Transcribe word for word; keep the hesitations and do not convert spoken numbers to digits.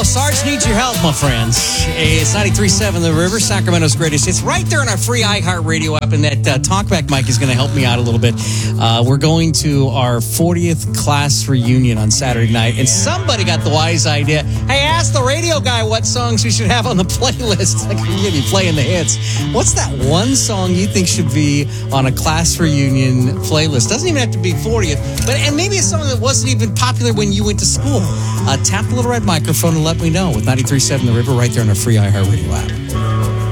Sarge needs your help, my friends. It's ninety-three point seven The River, Sacramento's greatest. It's right there in our free iHeartRadio app, and that uh, talkback mic is going to help me out a little bit. Uh, we're going to our fortieth class reunion on Saturday night, and somebody got the wise idea. Hey, ask the radio guy what songs we should have on the playlist. Like, we're going to be playing the hits. What's that one song you think should be on a class reunion playlist? Doesn't even have to be fortieth, but and maybe it's something that wasn't even popular when you went to school. Uh, tap the little red microphone and let me know with ninety-three point seven The River right there on our free iHeartRadio app.